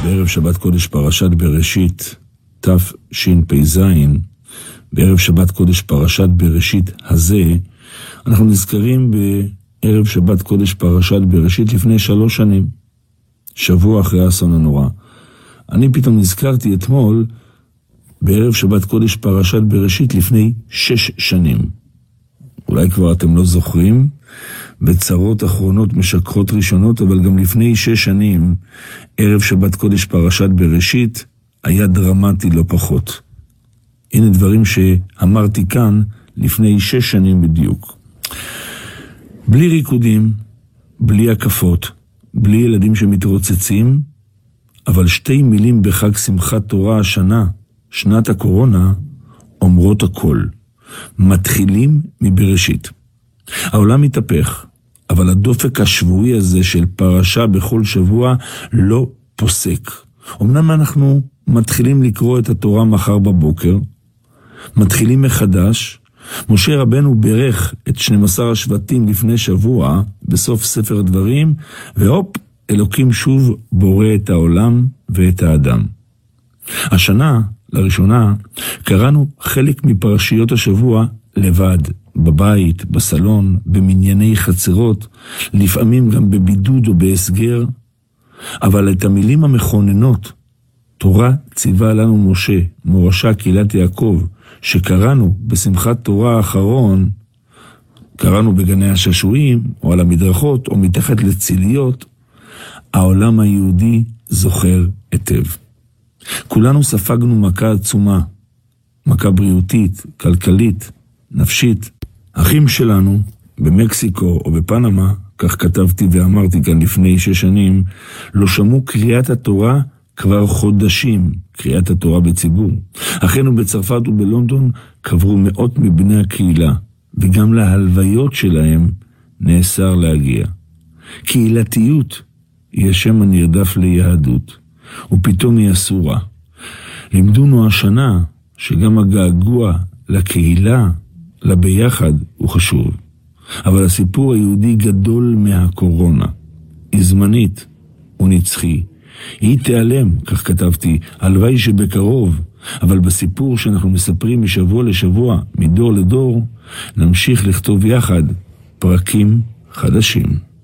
בערב שבת קודש פרשת בראשית תשפ"ז, בערב שבת קודש פרשת בראשית הזה, אנחנו נזכרים בערב שבת קודש פרשת בראשית לפני 3 שנים, שבוע אחרי האסון הנורא. אני פתאום נזכרתי אתמול בערב שבת קודש פרשת בראשית לפני 6 שנים. אולי כבר אתם לא זוכרים, בצרות אחרונות משכחות ראשונות, אבל גם לפני 6 שנים, ערב שבת קודש פרשת בראשית היה דרמטי לא פחות. הנה דברים שאמרתי כאן לפני 6 שנים בדיוק. בלי ריקודים, בלי הקפות, בלי ילדים שמתרוצצים, אבל 2 מילים בחג שמחת תורה השנה, שנת הקורונה, אומרות הכל. מתחילים מבראשית. העולם מתהפך, אבל הדופק השבועי הזה של פרשה בכל שבוע לא פוסק. אמנם אנחנו מתחילים לקרוא את התורה מחר בבוקר, מתחילים מחדש. משה רבנו ברך את 12 השבטים לפני שבוע, בסוף ספר דברים, והופ, אלוקים שוב בורא את העולם ואת האדם. השנה, לראשונה, קראנו חלק מפרשיות השבוע לבד, בבית, בסלון, במנייני חצרות, לפעמים גם בבידוד או בהסגר, אבל את המילים המכוננות, תורה ציווה לנו משה, מורשה קהילת יעקב, שקראנו בשמחת תורה האחרון, קראנו בגני השעשועים, או על המדרכות, או מתחת לציליות, העולם היהודי זוכר היטב. כולנו ספגנו מכה עצומה, מכה בריאותית, כלכלית, נפשית. אחים שלנו במקסיקו או בפנמה, כך כתבתי ואמרתי כאן לפני 6 שנים, לא שמעו קריאת התורה כבר חודשים, קריאת התורה בציבור. אחינו בצרפת ובלונדון קברו מאות מבני הקהילה, וגם להלוויות שלהם נאסר להגיע. קהילתיות היא השם הנרדף ליהדות, ופתאום היא אסורה. לימדונו השנה שגם הגעגוע לקהילה, לביחד, הוא חשוב. אבל הסיפור היהודי גדול מהקורונה. היא זמנית, הוא נצחי. היא תיעלם, כך כתבתי, הלוואי שבקרוב, אבל בסיפור שאנחנו מספרים משבוע לשבוע, מדור לדור, נמשיך לכתוב יחד פרקים חדשים.